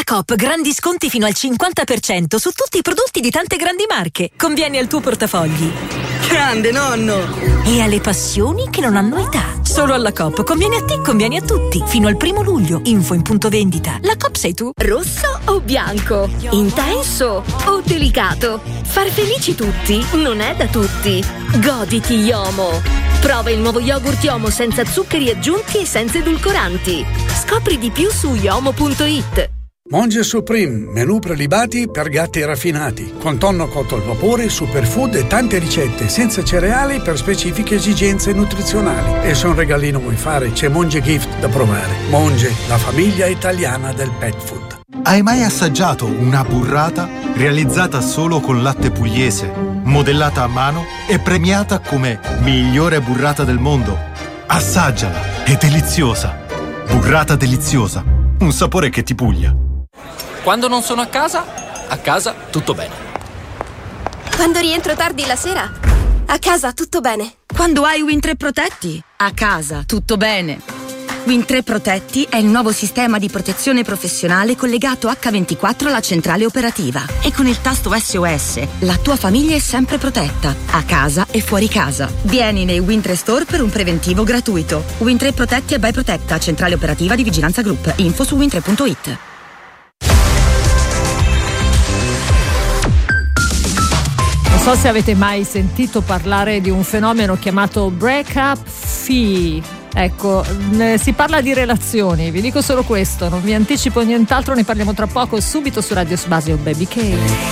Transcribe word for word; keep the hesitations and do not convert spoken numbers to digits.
Coop grandi sconti fino al cinquanta per cento su tutti i prodotti di tante grandi marche. Convieni al tuo portafogli. Grande nonno! E alle passioni che non hanno età. Solo alla Coop conviene a te, conviene a tutti. Fino al primo luglio. Info in punto vendita. La Coop sei tu. Rosso o bianco? Intenso o delicato? Far felici tutti non è da tutti. Goditi Yomo. Prova il nuovo yogurt Yomo senza zuccheri aggiunti e senza edulcoranti. Scopri di più su yomo punto it. Monge Supreme, menù prelibati per gatti raffinati, con tonno cotto al vapore, superfood e tante ricette, senza cereali per specifiche esigenze nutrizionali. E se un regalino vuoi fare, c'è Monge Gift da provare. Monge, la famiglia italiana del pet food. Hai mai assaggiato una burrata realizzata solo con latte pugliese, modellata a mano e premiata come migliore burrata del mondo? Assaggiala, è deliziosa. Burrata deliziosa, un sapore che ti puglia. Quando non sono a casa, a casa tutto bene. Quando rientro tardi la sera, a casa tutto bene. Quando hai Win tre Protetti, a casa tutto bene. Win tre Protetti è il nuovo sistema di protezione professionale collegato acca ventiquattro alla centrale operativa. E con il tasto S O S la tua famiglia è sempre protetta, a casa e fuori casa. Vieni nei Win tre Store per un preventivo gratuito. Win tre Protetti e by Protetta, centrale operativa di Vigilanza Group. Info su win tre punto it. Non so se avete mai sentito parlare di un fenomeno chiamato break-up fee. Ecco, si parla di relazioni, vi dico solo questo, non vi anticipo nient'altro, ne parliamo tra poco subito su Radio Sbasio Baby K.